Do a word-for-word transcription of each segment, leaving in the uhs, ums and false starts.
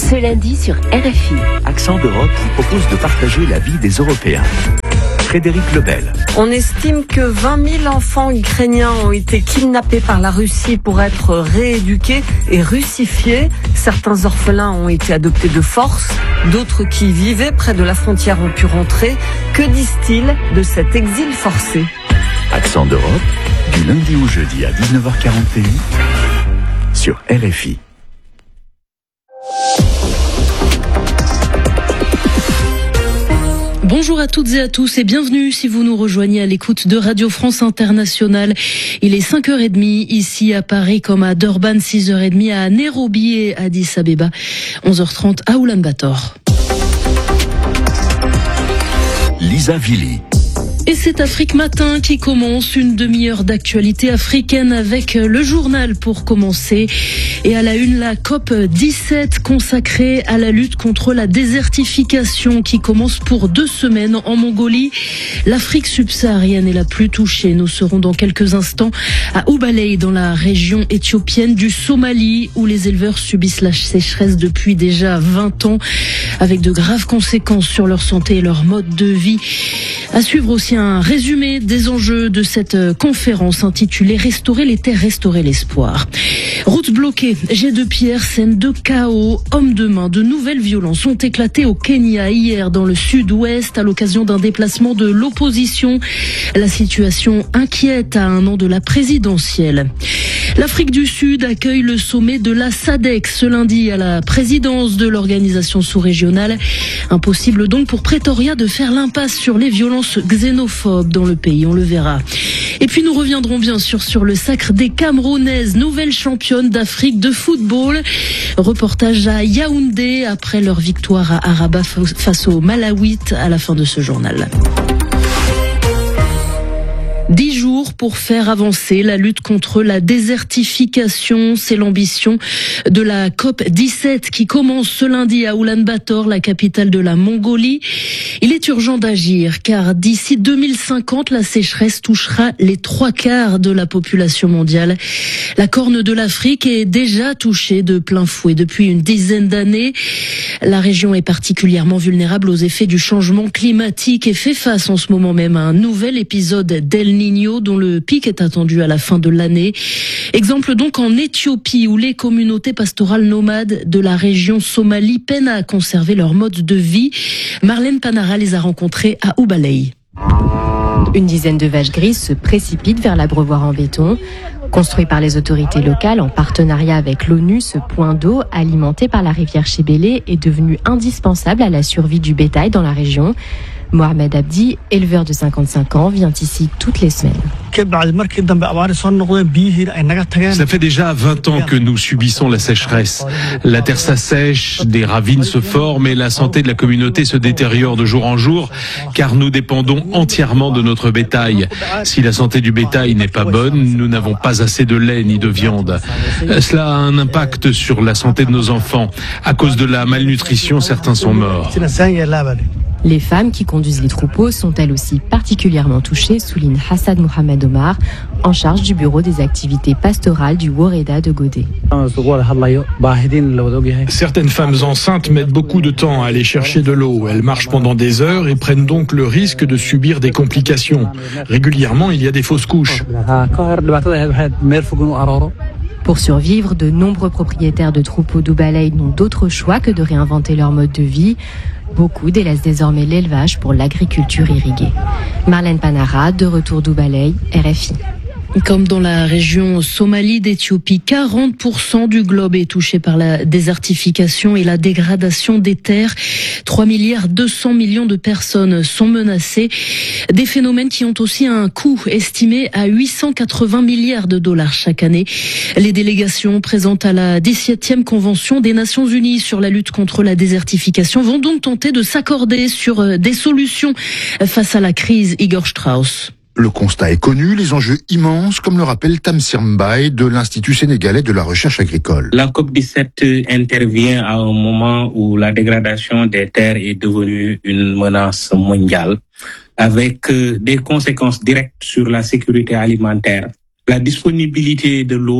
Ce lundi sur R F I. Accent d'Europe vous propose de partager la vie des Européens. Frédéric Lebel. On estime que vingt mille enfants ukrainiens ont été kidnappés par la Russie pour être rééduqués et russifiés. Certains orphelins ont été adoptés de force. D'autres qui vivaient près de la frontière ont pu rentrer. Que disent-ils de cet exil forcé ? Accent d'Europe, du lundi au jeudi à dix-neuf heures quarante sur R F I. Bonjour à toutes et à tous et bienvenue si vous nous rejoignez à l'écoute de Radio France Internationale. Il est cinq heures trente ici à Paris comme à Durban, six heures trente à Nairobi et Addis Abeba, onze heures trente à Ulaanbaatar. Lisa Vili. Et c'est Afrique Matin qui commence, une demi-heure d'actualité africaine avec le journal pour commencer. Et à la une, la COP dix-sept consacrée à la lutte contre la désertification qui commence pour deux semaines en Mongolie. L'Afrique subsaharienne est la plus touchée. Nous serons dans quelques instants à Ubalei, dans la région éthiopienne du Somalie, où les éleveurs subissent la sécheresse depuis déjà vingt ans, avec de graves conséquences sur leur santé et leur mode de vie. À suivre aussi un résumé des enjeux de cette conférence intitulée « Restaurer les terres, restaurer l'espoir ». Routes bloquées, jets de pierre, scènes de chaos, hommes de main, de nouvelles violences ont éclaté au Kenya hier dans le sud-ouest à l'occasion d'un déplacement de l'opposition. La situation inquiète à un an de la présidentielle. L'Afrique du Sud accueille le sommet de la SADC ce lundi à la présidence de l'organisation sous-régionale. Impossible donc pour Pretoria de faire l'impasse sur les violences xénophobes dans le pays, on le verra. Et puis nous reviendrons bien sûr sur le sacre des Camerounaises, nouvelles championnes d'Afrique de football. Reportage à Yaoundé après leur victoire à Araba face aux Malawites à la fin de ce journal. Dix jours pour faire avancer la lutte contre la désertification, c'est l'ambition de la COP dix-sept qui commence ce lundi à Ulaanbaatar, la capitale de la Mongolie. Il est urgent d'agir car d'ici deux mille cinquante, la sécheresse touchera les trois quarts de la population mondiale. La Corne de l'Afrique est déjà touchée de plein fouet depuis une dizaine d'années. La région est particulièrement vulnérable aux effets du changement climatique et fait face en ce moment même à un nouvel épisode d'El Niño dont le pic est attendu à la fin de l'année. Exemple donc en Éthiopie où les communautés pastorales nomades de la région Somalie peinent à conserver leur mode de vie. Marlène Panara les a rencontrés à Ubalei. Une dizaine de vaches grises se précipitent vers l'abreuvoir en béton. Construit par les autorités locales en partenariat avec l'ONU, ce point d'eau, alimenté par la rivière Chébélé, est devenu indispensable à la survie du bétail dans la région. Mohamed Abdi, éleveur de cinquante-cinq ans, vient ici toutes les semaines. Ça fait déjà vingt ans que nous subissons la sécheresse. La terre s'assèche, des ravines se forment et la santé de la communauté se détériore de jour en jour car nous dépendons entièrement de notre bétail. Si la santé du bétail n'est pas bonne, nous n'avons pas assez de lait ni de viande. Cela a un impact sur la santé de nos enfants. À cause de la malnutrition, certains sont morts. Les femmes qui conduisent les troupeaux sont elles aussi particulièrement touchées, souligne Hassan Mohamed Omar, en charge du bureau des activités pastorales du Woreda de Godé. Certaines femmes enceintes mettent beaucoup de temps à aller chercher de l'eau. Elles marchent pendant des heures et prennent donc le risque de subir des complications. Régulièrement, il y a des fausses couches. Pour survivre, de nombreux propriétaires de troupeaux d'Ubalei n'ont d'autre choix que de réinventer leur mode de vie. Beaucoup délaissent désormais l'élevage pour l'agriculture irriguée. Marlène Panara, de retour d'Ubalei, R F I. Comme dans la région Somalie d'Éthiopie, quarante pour cent du globe est touché par la désertification et la dégradation des terres. trois milliards deux cents millions de personnes sont menacées. Des phénomènes qui ont aussi un coût estimé à huit cent quatre-vingts milliards de dollars chaque année. Les délégations présentes à la dix-septième Convention des Nations Unies sur la lutte contre la désertification vont donc tenter de s'accorder sur des solutions face à la crise. Igor Strauss. Le constat est connu, les enjeux immenses, comme le rappelle Tamsir Mbaye de l'Institut sénégalais de la recherche agricole. La COP dix-sept intervient à un moment où la dégradation des terres est devenue une menace mondiale, avec des conséquences directes sur la sécurité alimentaire. La disponibilité de l'eau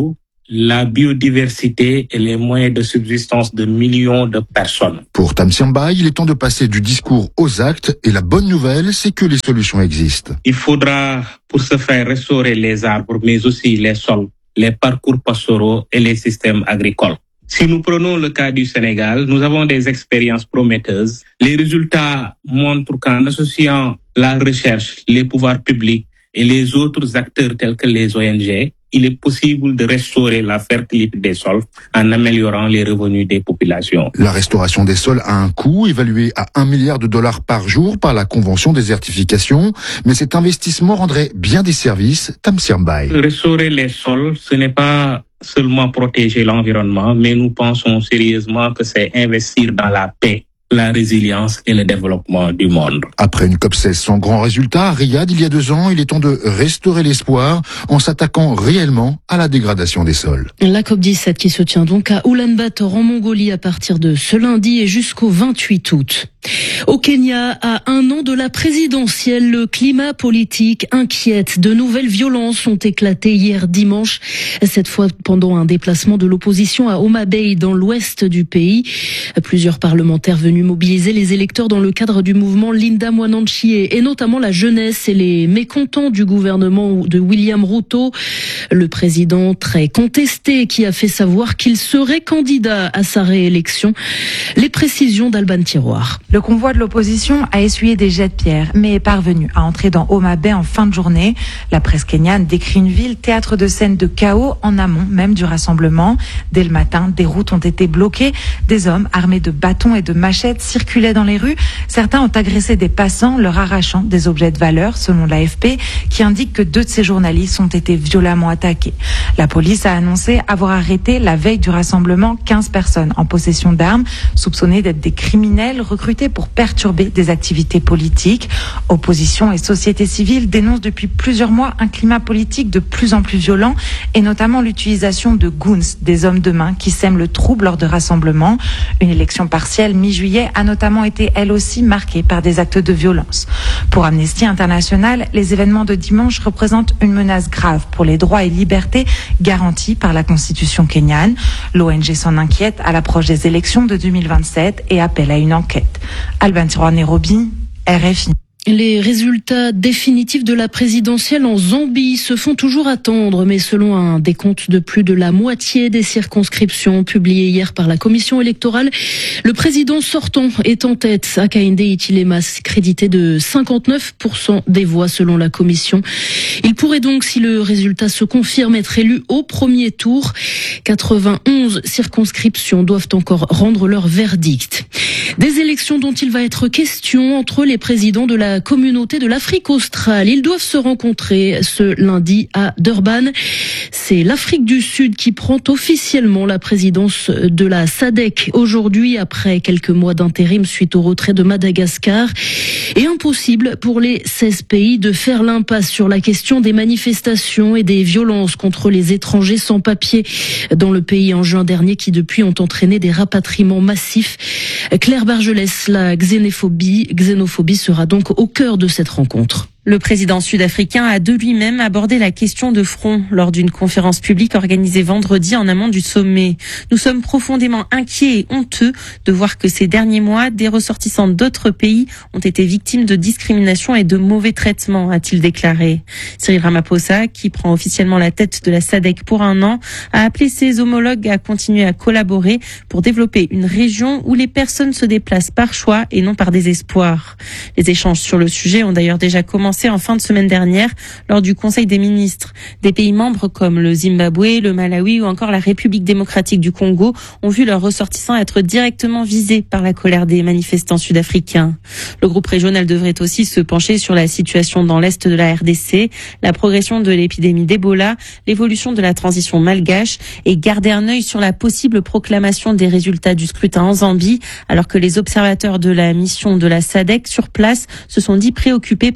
la biodiversité et les moyens de subsistance de millions de personnes. Pour Tamsiamba, il est temps de passer du discours aux actes et la bonne nouvelle, c'est que les solutions existent. Il faudra pour ce faire restaurer les arbres, mais aussi les sols, les parcours pastoraux et les systèmes agricoles. Si nous prenons le cas du Sénégal, nous avons des expériences prometteuses. Les résultats montrent qu'en associant la recherche, les pouvoirs publics et les autres acteurs tels que les O N G, il est possible de restaurer la fertilité des sols en améliorant les revenus des populations. La restauration des sols a un coût évalué à un milliard de dollars par jour par la Convention désertification, mais cet investissement rendrait bien des services. Tamsiamba. Restaurer les sols, ce n'est pas seulement protéger l'environnement, mais nous pensons sérieusement que c'est investir dans la paix, la résilience et le développement du monde. Après une COP seize sans grand résultat, à Riyad, il y a deux ans, il est temps de restaurer l'espoir en s'attaquant réellement à la dégradation des sols. La COP dix-sept qui se tient donc à Oulan-Bator en Mongolie à partir de ce lundi et jusqu'au vingt-huit août. Au Kenya, à un an de la présidentielle, le climat politique inquiète. De nouvelles violences ont éclaté hier dimanche, cette fois pendant un déplacement de l'opposition à Homa Bay dans l'ouest du pays. Plusieurs parlementaires venus mobiliser les électeurs dans le cadre du mouvement Linda Mwananchi et notamment la jeunesse et les mécontents du gouvernement de William Ruto. Le président très contesté qui a fait savoir qu'il serait candidat à sa réélection. Les précisions d'Alban Tiroir. Le convoi de l'opposition a essuyé des jets de pierre, mais est parvenu à entrer dans Homa Bay en fin de journée. La presse kenyane décrit une ville théâtre de scènes de chaos en amont même du rassemblement. Dès le matin, des routes ont été bloquées. Des hommes armés de bâtons et de machettes circulaient dans les rues. Certains ont agressé des passants, leur arrachant des objets de valeur, selon l'A F P, qui indique que deux de ces journalistes ont été violemment attaqués. La police a annoncé avoir arrêté la veille du rassemblement quinze personnes en possession d'armes, soupçonnées d'être des criminels recrutés pour perturber des activités politiques. Opposition et société civile dénoncent depuis plusieurs mois un climat politique de plus en plus violent et notamment l'utilisation de goons, des hommes de main qui sèment le trouble lors de rassemblements. Une élection partielle mi-juillet a notamment été elle aussi marquée par des actes de violence. Pour Amnesty International, les événements de dimanche représentent une menace grave pour les droits et libertés garantis par la Constitution kenyane. L'O N G s'en inquiète à l'approche des élections de deux mille vingt-sept et appelle à une enquête. Alban Tiroir, Nairobi, R F I. Les résultats définitifs de la présidentielle en Zambie se font toujours attendre, mais selon un décompte de plus de la moitié des circonscriptions publié hier par la commission électorale, le président sortant est en tête. Hakainde Hichilema, crédité de cinquante-neuf pour cent des voix selon la commission. Il pourrait donc, si le résultat se confirme, être élu au premier tour. quatre-vingt-onze circonscriptions doivent encore rendre leur verdict. Des élections dont il va être question entre les présidents de la communauté de l'Afrique australe. Ils doivent se rencontrer ce lundi à Durban. C'est l'Afrique du Sud qui prend officiellement la présidence de la S A D C aujourd'hui, après quelques mois d'intérim suite au retrait de Madagascar. Et impossible pour les seize pays de faire l'impasse sur la question des manifestations et des violences contre les étrangers sans papier dans le pays en juin dernier, qui depuis ont entraîné des rapatriements massifs. Claire Bargelès, la xénophobie, xénophobie sera donc au cœur de cette rencontre. Le président sud-africain a de lui-même abordé la question de front lors d'une conférence publique organisée vendredi en amont du sommet. Nous sommes profondément inquiets et honteux de voir que ces derniers mois, des ressortissants d'autres pays ont été victimes de discrimination et de mauvais traitements, a-t-il déclaré. Cyril Ramaphosa, qui prend officiellement la tête de la S A D C pour un an, a appelé ses homologues à continuer à collaborer pour développer une région où les personnes se déplacent par choix et non par désespoir. Les échanges sur le sujet ont d'ailleurs déjà commencé en fin de semaine dernière lors du Conseil des ministres. Des pays membres comme le Zimbabwe, le Malawi ou encore la République démocratique du Congo ont vu leurs ressortissants être directement visés par la colère des manifestants sud-africains. Le groupe régional devrait aussi se pencher sur la situation dans l'est de la R D C, la progression de l'épidémie d'Ebola, l'évolution de la transition malgache et garder un œil sur la possible proclamation des résultats du scrutin en Zambie, alors que les observateurs de la mission de la S A D C sur place se sont dit préoccupés par certains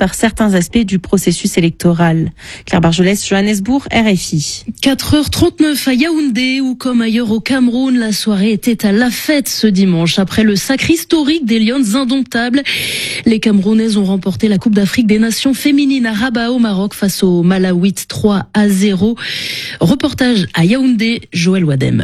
certains aspects du processus électoral. Claire Barjolès, Johannesburg, R F I. quatre heures trente-neuf à Yaoundé, où comme ailleurs au Cameroun, la soirée était à la fête ce dimanche. Après le sacre historique des Lions indomptables, les Camerounaises ont remporté la Coupe d'Afrique des Nations féminines à Rabat au Maroc face au Malawites trois à zéro. Reportage à Yaoundé, Joël Wadem.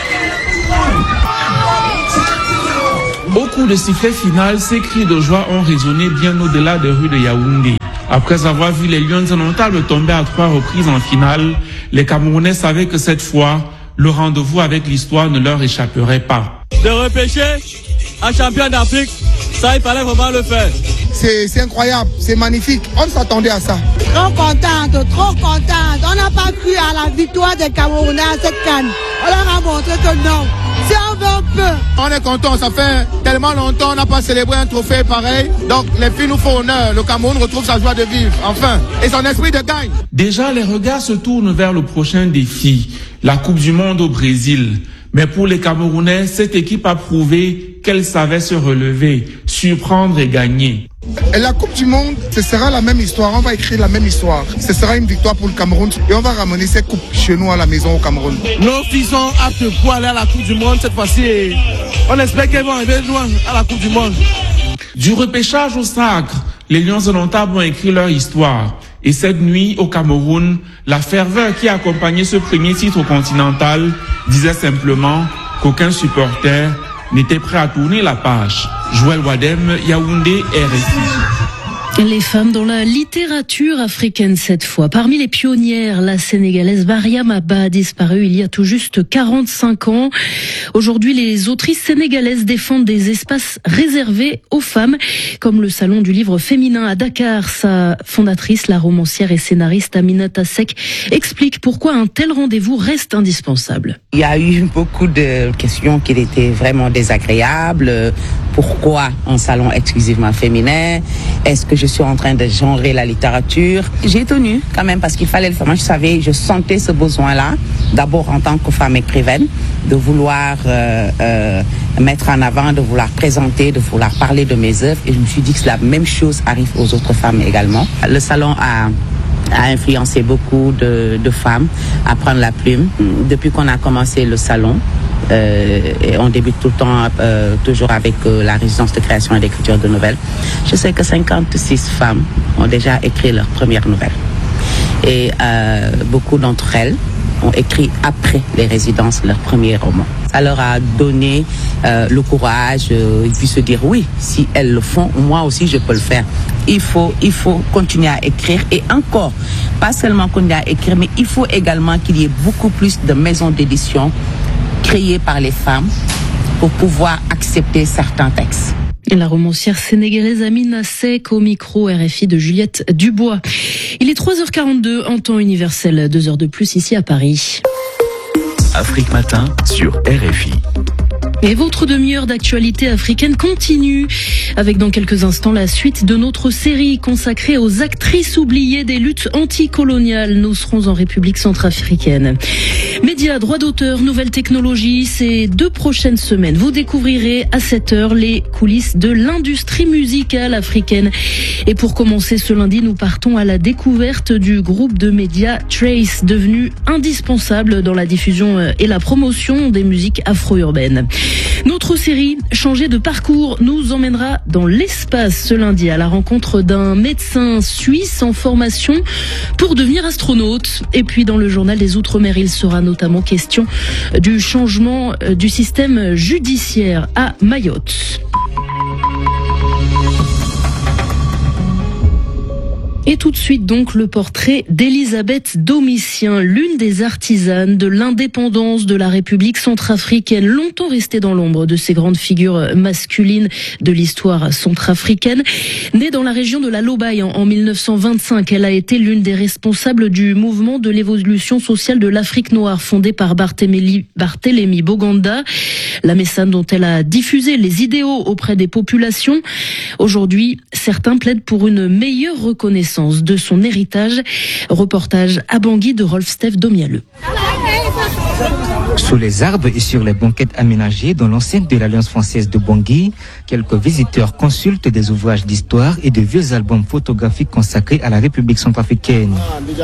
Au coup de sifflet final, ces cris de joie ont résonné bien au-delà des rues de Yaoundé. Après avoir vu les Lions indomptables tomber à trois reprises en finale, les Camerounais savaient que cette fois, le rendez-vous avec l'histoire ne leur échapperait pas. De repêcher un champion d'Afrique, ça il fallait vraiment le faire. C'est, c'est incroyable, c'est magnifique, on s'attendait à ça. Trop contente, trop contente. On n'a pas cru à la victoire des Camerounais à cette canne. On leur a montré que non. Si on veut, on peut. On est content, ça fait tellement longtemps on n'a pas célébré un trophée pareil. Donc les filles nous font honneur. Le Cameroun retrouve sa joie de vivre, enfin, et son esprit de gagne. Déjà, les regards se tournent vers le prochain défi, la Coupe du Monde au Brésil. Mais pour les Camerounais, cette équipe a prouvé qu'elle savait se relever, surprendre et gagner. Et la Coupe du Monde, ce sera la même histoire. On va écrire la même histoire. Ce sera une victoire pour le Cameroun et on va ramener cette coupe chez nous à la maison au Cameroun. Nos filles sont aptes pour aller à la Coupe du Monde cette fois-ci. Et on espère qu'elles vont arriver loin à la Coupe du Monde. Du repêchage au sacre, les Lions indomptables ont écrit leur histoire. Et cette nuit, au Cameroun, la ferveur qui accompagnait ce premier titre continental disait simplement qu'aucun supporter n'était prêt à tourner la page. Joël Wadem, Yaoundé, R F I. Les femmes dans la littérature africaine cette fois. Parmi les pionnières, la Sénégalaise Mariam Abba a disparu il y a tout juste quarante-cinq ans. Aujourd'hui, les autrices sénégalaises défendent des espaces réservés aux femmes, comme le Salon du livre féminin à Dakar. Sa fondatrice, la romancière et scénariste Aminata Seck, explique pourquoi un tel rendez-vous reste indispensable. Il y a eu beaucoup de questions qui étaient vraiment désagréables. Pourquoi un salon exclusivement féminin? Est-ce que je suis en train de genrer la littérature? J'ai tenu quand même parce qu'il fallait le faire. Moi, je savais, je sentais ce besoin-là, d'abord en tant que femme écrivaine, de vouloir euh, euh, mettre en avant, de vouloir présenter, de vouloir parler de mes œuvres. Et je me suis dit que la même chose arrive aux autres femmes également. Le salon a a influencé beaucoup de, de femmes à prendre la plume. Depuis qu'on a commencé le salon, euh, et on débute tout le temps euh, toujours avec euh, la résidence de création et d'écriture de nouvelles, je sais que cinquante-six femmes ont déjà écrit leur première nouvelle. Et euh, beaucoup d'entre elles ont écrit après les résidences leur premier roman. Ça leur a donné euh, le courage euh, et puis se dire oui, si elles le font, moi aussi je peux le faire. Il faut, il faut continuer à écrire et encore, pas seulement continuer à écrire, mais il faut également qu'il y ait beaucoup plus de maisons d'édition créées par les femmes pour pouvoir accepter certains textes. La romancière sénégalaise Amina Seck au micro R F I de Juliette Dubois. Il est trois heures quarante-deux en temps universel, deux heures de plus ici à Paris. Afrique Matin sur R F I. Et votre demi-heure d'actualité africaine continue avec dans quelques instants la suite de notre série consacrée aux actrices oubliées des luttes anticoloniales. Nous serons en République centrafricaine. Médias, droits d'auteur, nouvelles technologies, ces deux prochaines semaines, vous découvrirez à sept heures les coulisses de l'industrie musicale africaine. Et pour commencer ce lundi, nous partons à la découverte du groupe de médias Trace, devenu indispensable dans la diffusion et la promotion des musiques afro-urbaines. Notre série Changer de parcours nous emmènera dans l'espace ce lundi à la rencontre d'un médecin suisse en formation pour devenir astronaute. Et puis dans le journal des Outre-mer, il sera notamment question du changement du système judiciaire à Mayotte. Et tout de suite donc le portrait d'Elisabeth Domitien, l'une des artisanes de l'indépendance de la République centrafricaine, longtemps restée dans l'ombre de ces grandes figures masculines de l'histoire centrafricaine. Née dans la région de la Lobaye en mille neuf cent vingt-cinq, elle a été l'une des responsables du mouvement de l'évolution sociale de l'Afrique noire fondé par Barthélemy, Barthélemy Boganda, la mécène dont elle a diffusé les idéaux auprès des populations. Aujourd'hui, certains plaident pour une meilleure reconnaissance de son héritage. Reportage à Bangui de Rolf Steph Domialeux. Sous les arbres et sur les banquettes aménagées dans l'enceinte de l'Alliance française de Bangui, quelques visiteurs consultent des ouvrages d'histoire et de vieux albums photographiques consacrés à la République centrafricaine.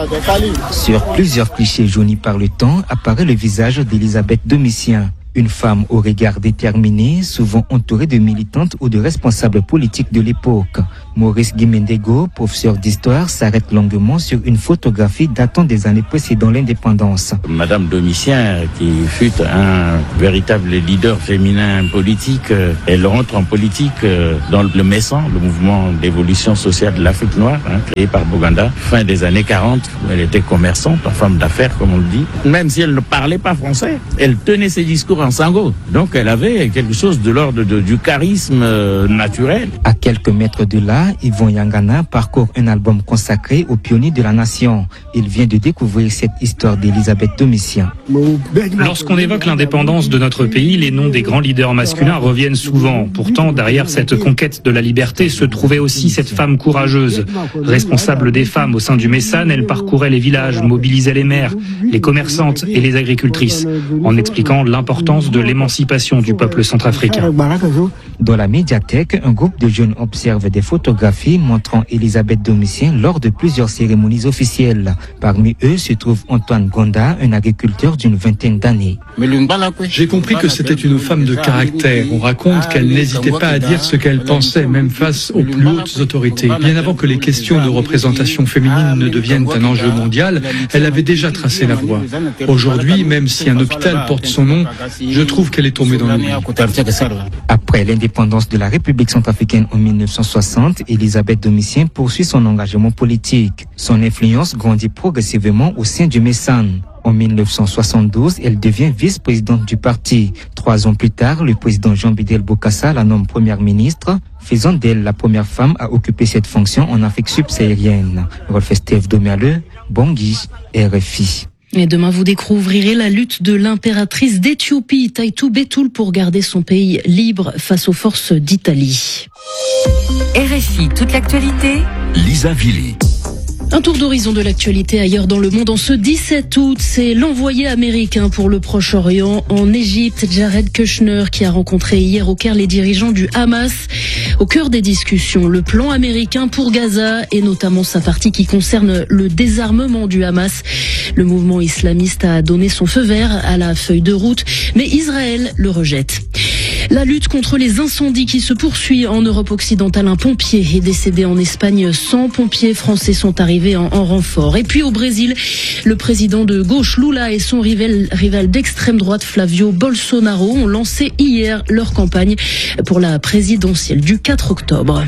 Sur plusieurs clichés jaunis par le temps apparaît le visage d'Elisabeth Domitien. Une femme au regard déterminé, souvent entourée de militantes ou de responsables politiques de l'époque. Maurice Guimendego, professeur d'histoire, s'arrête longuement sur une photographie datant des années précédant l'indépendance. Madame Domitien, qui fut un véritable leader féminin politique, elle rentre en politique dans le MESSAN, le mouvement d'évolution sociale de l'Afrique noire, hein, créé par Boganda, fin des années quarante. Elle était commerçante, en femme d'affaires, comme on le dit. Même si elle ne parlait pas français, elle tenait ses discours en sango. Donc elle avait quelque chose de l'ordre de, du charisme euh, naturel. À quelques mètres de là, Yvon Yangana parcourt un album consacré aux pionniers de la nation. Il vient de découvrir cette histoire d'Elisabeth Domitien. Lorsqu'on évoque l'indépendance de notre pays, les noms des grands leaders masculins reviennent souvent. Pourtant, derrière cette conquête de la liberté se trouvait aussi cette femme courageuse. Responsable des femmes au sein du Messane, elle parcourait les villages, mobilisait les mères, les commerçantes et les agricultrices, en expliquant l'importance de l'émancipation du peuple centrafricain. Dans la médiathèque, un groupe de jeunes observe des photographies montrant Elisabeth Domitien lors de plusieurs cérémonies officielles. Parmi eux se trouve Antoine Gonda, un agriculteur d'une vingtaine d'années. J'ai compris que c'était une femme de caractère. On raconte qu'elle n'hésitait pas à dire ce qu'elle pensait, même face aux plus hautes autorités. Bien avant que les questions de représentation féminine ne deviennent un enjeu mondial, elle avait déjà tracé la voie. Aujourd'hui, même si un hôpital porte son nom, je trouve qu'elle est tombée dans l'oubli. Après l'indépendance de la République centrafricaine en mille neuf cent soixante, Elisabeth Domitien poursuit son engagement politique. Son influence grandit progressivement au sein du Messane. En mille neuf cent soixante-douze, elle devient vice-présidente du parti. Trois ans plus tard, le président Jean-Bidel Bokassa la nomme première ministre, faisant d'elle la première femme à occuper cette fonction en Afrique subsaharienne. Rolf Steve Domialeux, Bangui, R F I. Et demain, vous découvrirez la lutte de l'impératrice d'Éthiopie, Taïtou Betoul, pour garder son pays libre face aux forces d'Italie. R F I, toute l'actualité. Lisa Villy. Un tour d'horizon de l'actualité ailleurs dans le monde. En ce dix-sept août, c'est l'envoyé américain pour le Proche-Orient en Égypte, Jared Kushner, qui a rencontré hier au Caire les dirigeants du Hamas. Au cœur des discussions, le plan américain pour Gaza et notamment sa partie qui concerne le désarmement du Hamas. Le mouvement islamiste a donné son feu vert à la feuille de route, mais Israël le rejette. La lutte contre les incendies qui se poursuit en Europe occidentale. Un pompier est décédé en Espagne. cent pompiers français sont arrivés en, en renfort. Et puis au Brésil, le président de gauche Lula et son rival, rival d'extrême droite Flavio Bolsonaro ont lancé hier leur campagne pour la présidentielle du quatre octobre.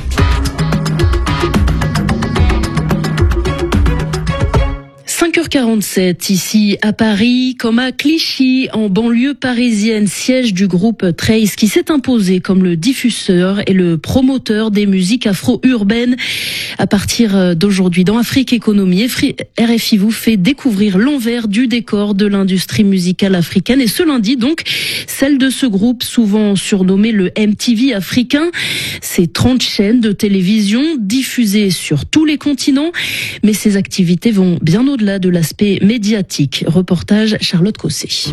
cinq heures quarante-sept, ici à Paris, comme à Clichy, en banlieue parisienne, siège du groupe Trace, qui s'est imposé comme le diffuseur et le promoteur des musiques afro-urbaines. À partir d'aujourd'hui, dans Afrique Économie, R F I vous fait découvrir l'envers du décor de l'industrie musicale africaine. Et ce lundi, donc, celle de ce groupe, souvent surnommé le M T V africain. C'est trente chaînes de télévision diffusées sur tous les continents. Mais ces activités vont bien au-delà de l'aspect médiatique. Reportage Charlotte Cossé.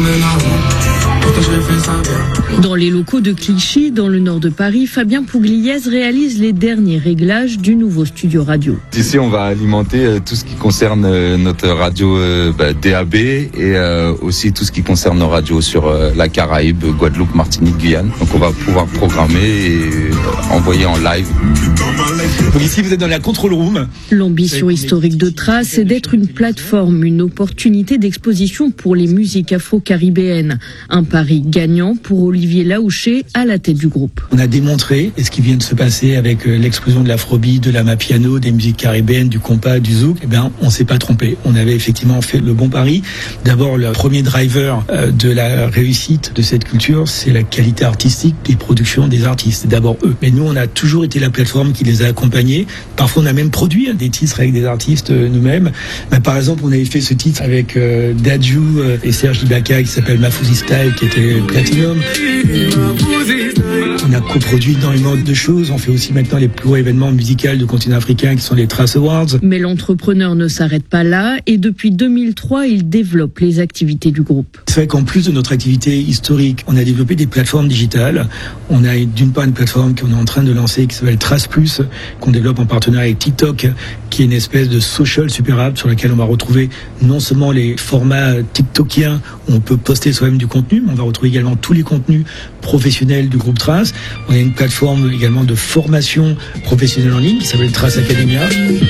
Dans les locaux de Clichy, dans le nord de Paris, Fabien Pougliez réalise les derniers réglages du nouveau studio radio. Ici, on va alimenter euh, tout ce qui concerne euh, notre radio euh, bah, D A B et euh, aussi tout ce qui concerne nos radios sur euh, la Caraïbe, Guadeloupe, Martinique, Guyane. Donc, on va pouvoir programmer et euh, envoyer en live. Donc ici, vous êtes dans la control room. L'ambition historique de Trace, c'est d'être une plateforme, une opportunité d'exposition pour les musiques afro-caribéennes. Un pari gagnant pour Olivier Laouché à la tête du groupe. On a démontré ce qui vient de se passer avec l'explosion de l'afrobeat, de l'amapiano, des musiques caribéennes, du compas, du zouk. Eh bien, on s'est pas trompé. On avait effectivement fait le bon pari. D'abord, le premier driver de la réussite de cette culture, c'est la qualité artistique des productions des artistes. C'est d'abord eux. Mais nous, on a toujours été la plateforme qui les a accompagnés. Parfois, on a même produit des titres avec des artistes nous-mêmes. Ben, par exemple, on avait fait ce titre avec euh, Dadju et Serge Ibaka qui s'appelle Mafouzi Style, qui était Platinum. On a coproduit énormément de choses. On fait aussi maintenant les plus gros événements musicaux du continent africain qui sont les Trace Awards. Mais l'entrepreneur ne s'arrête pas là et depuis deux mille trois, il développe les activités du groupe. C'est vrai qu'en plus de notre activité historique, on a développé des plateformes digitales. On a d'une part une plateforme qu'on est en train de lancer qui s'appelle Trace Plus, qu'on développe en partenariat avec TikTok, qui est une espèce de social super app sur laquelle on va retrouver non seulement les formats tiktokiens où on peut poster soi-même du contenu, mais on va retrouver également tous les contenus professionnels du groupe Trace. On a une plateforme également de formation professionnelle en ligne qui s'appelle Trace Academia.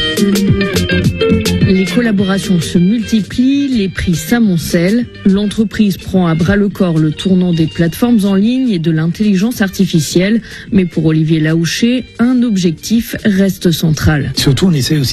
Les collaborations se multiplient, les prix s'amoncellent. L'entreprise prend à bras le corps le tournant des plateformes en ligne et de l'intelligence artificielle. Mais pour Olivier Laouché, un objectif reste central. Surtout, on essaie aussi